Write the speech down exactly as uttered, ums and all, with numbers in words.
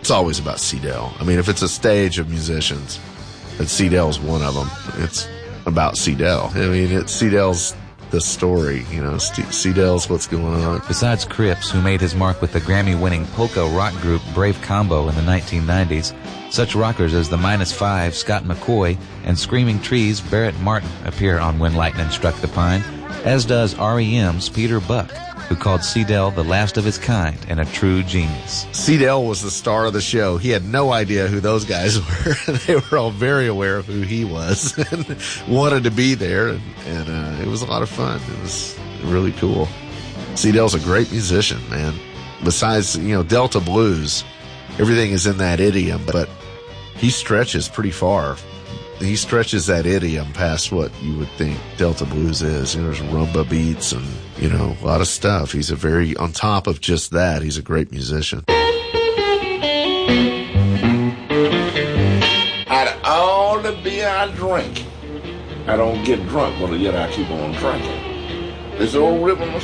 It's always about C-Del. I mean, if it's a stage of musicians, and C-Del's one of them, it's about C-Del. I mean, it's C-Del's the story, you know, C-Del's what's going on. Besides Cripps, who made his mark with the Grammy-winning polka rock group Brave Combo in the nineteen nineties, such rockers as the Minus Five, Scott McCoy, and Screaming Trees, Barrett Martin appear on When Lightning Struck the Pine, as does R E M's Peter Buck, who called C-Del the last of his kind and a true genius. C-Del was the star of the show. He had no idea who those guys were. They were all very aware of who he was and wanted to be there, and, and uh, it was a lot of fun. It was really cool. C-Del's a great musician, man. Besides, you know, Delta blues, everything is in that idiom, but he stretches pretty far. He stretches that idiom past what you would think Delta blues is. You know, there's rumba beats and, you know, a lot of stuff. He's a very, on top of just that, he's a great musician. Out of all the beer I drink, I don't get drunk, but yet I keep on drinking. This old rhythm